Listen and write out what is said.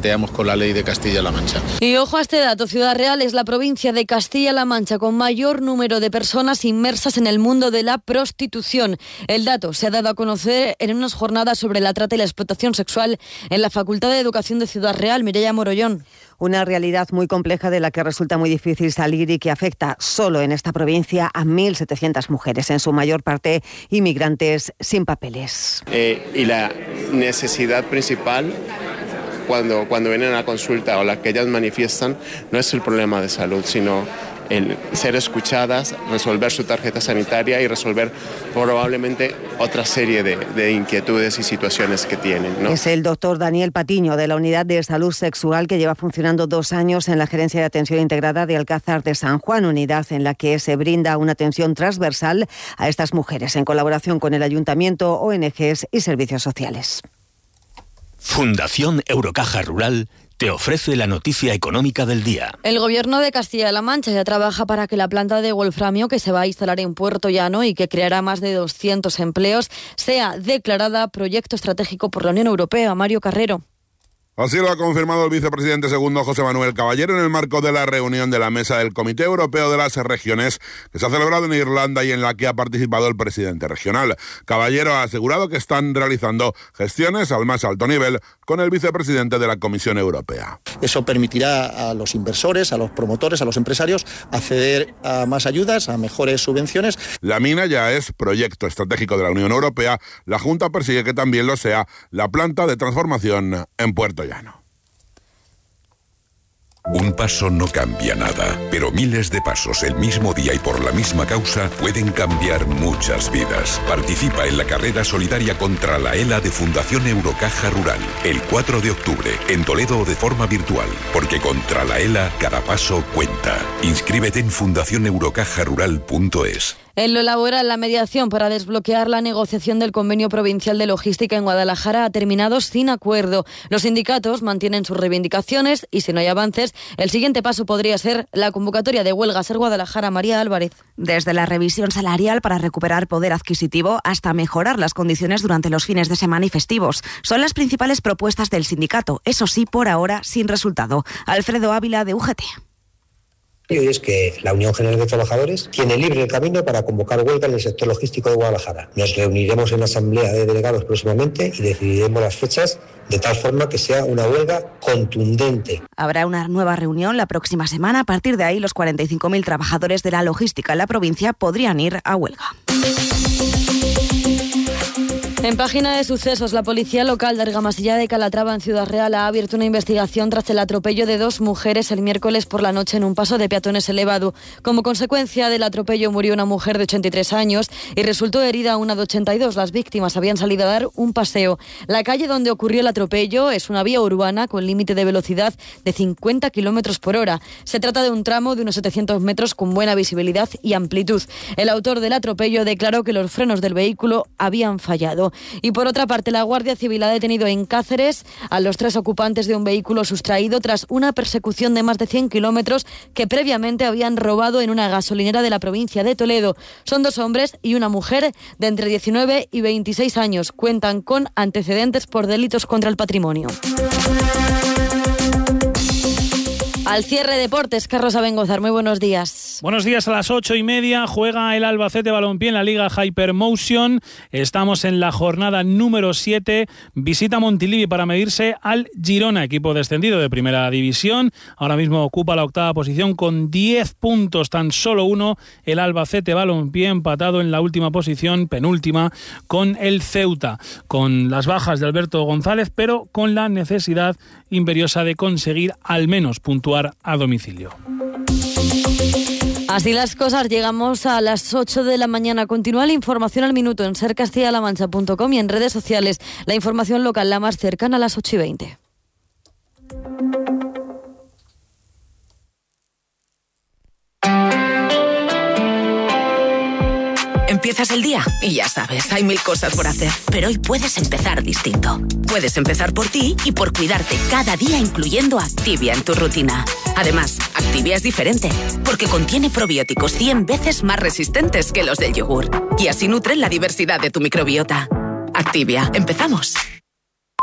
planteamos con la ley de Castilla-La Mancha. Y ojo a este dato, Ciudad Real es la provincia de Castilla-La Mancha con mayor número de personas inmersas en el mundo de la prostitución. El dato se ha dado a conocer en unas jornadas sobre la trata y la explotación sexual en la Facultad de Educación de Ciudad Real. Mireia Morollón. Una realidad muy compleja de la que resulta muy difícil salir y que afecta solo en esta provincia a 1.700 mujeres, en su mayor parte inmigrantes sin papeles. Y la necesidad principal cuando vienen a la consulta o la que ellas manifiestan no es el problema de salud, sino el ser escuchadas, resolver su tarjeta sanitaria y resolver probablemente otra serie de inquietudes y situaciones que tienen, ¿no? Es el doctor Daniel Patiño, de la Unidad de Salud Sexual, que lleva funcionando 2 años en la Gerencia de Atención Integrada de Alcázar de San Juan, unidad en la que se brinda una atención transversal a estas mujeres, en colaboración con el Ayuntamiento, ONGs y servicios sociales. Fundación Eurocaja Rural te ofrece la noticia económica del día. El Gobierno de Castilla-La Mancha ya trabaja para que la planta de wolframio que se va a instalar en Puerto Llano y que creará más de 200 empleos sea declarada proyecto estratégico por la Unión Europea. Mario Carrero. Así lo ha confirmado el vicepresidente segundo José Manuel Caballero en el marco de la reunión de la mesa del Comité Europeo de las Regiones que se ha celebrado en Irlanda y en la que ha participado el presidente regional. Caballero ha asegurado que están realizando gestiones al más alto nivel con el vicepresidente de la Comisión Europea. Eso permitirá a los inversores, a los promotores, a los empresarios acceder a más ayudas, a mejores subvenciones. La mina ya es proyecto estratégico de la Unión Europea. La Junta persigue que también lo sea la planta de transformación en Puerto Llano. Un paso no cambia nada, pero miles de pasos el mismo día y por la misma causa pueden cambiar muchas vidas. Participa en la carrera solidaria contra la ELA de Fundación Eurocaja Rural, el 4 de octubre, en Toledo o de forma virtual, porque contra la ELA cada paso cuenta. Inscríbete en fundacioneurocajarural.es. En lo laboral, la mediación para desbloquear la negociación del convenio provincial de logística en Guadalajara ha terminado sin acuerdo. Los sindicatos mantienen sus reivindicaciones y si no hay avances, el siguiente paso podría ser la convocatoria de huelga. Ser Guadalajara, María Álvarez. Desde la revisión salarial para recuperar poder adquisitivo hasta mejorar las condiciones durante los fines de semana y festivos. Son las principales propuestas del sindicato, eso sí, por ahora sin resultado. Alfredo Ávila, de UGT. Y es que la Unión General de Trabajadores tiene libre el camino para convocar huelga en el sector logístico de Guadalajara. Nos reuniremos en la Asamblea de Delegados próximamente y decidiremos las fechas de tal forma que sea una huelga contundente. Habrá una nueva reunión la próxima semana. A partir de ahí, los 45.000 trabajadores de la logística en la provincia podrían ir a huelga. En página de sucesos, la policía local de Argamasilla de Calatrava, en Ciudad Real, ha abierto una investigación tras el atropello de 2 mujeres el miércoles por la noche en un paso de peatones elevado. Como consecuencia del atropello murió una mujer de 83 años y resultó herida una de 82. Las víctimas habían salido a dar un paseo. La calle donde ocurrió el atropello es una vía urbana con límite de velocidad de 50 km por hora. Se trata de un tramo de unos 700 metros con buena visibilidad y amplitud. El autor del atropello declaró que los frenos del vehículo habían fallado. Y por otra parte, la Guardia Civil ha detenido en Cáceres a los 3 ocupantes de un vehículo sustraído tras una persecución de más de 100 kilómetros que previamente habían robado en una gasolinera de la provincia de Toledo. Son 2 hombres y una mujer de entre 19 y 26 años. Cuentan con antecedentes por delitos contra el patrimonio. Al cierre, deportes, Carlos Abengozar, muy buenos días. Buenos días. A las 8:30 juega el Albacete Balompié en la Liga Hypermotion. Estamos en la jornada número 7. Visita Montilivi para medirse al Girona, equipo descendido de Primera División. Ahora mismo ocupa la 8ª posición con 10 puntos, tan solo 1. El Albacete Balompié empatado en la última posición, penúltima, con el Ceuta. Con las bajas de Alberto González, pero con la necesidad imperiosa de conseguir al menos puntuar a domicilio. Así las cosas, llegamos a las 8 de la mañana. Continúa la información al minuto en sercastillalamancha.com y en redes sociales. La información local, la más cercana, a las 8:20. Empiezas el día y ya sabes, hay 1000 cosas por hacer. Pero hoy puedes empezar distinto. Puedes empezar por ti y por cuidarte cada día, incluyendo Activia en tu rutina. Además, Activia es diferente, porque contiene probióticos 100 veces más resistentes que los del yogur. Y así nutren la diversidad de tu microbiota. Activia, empezamos.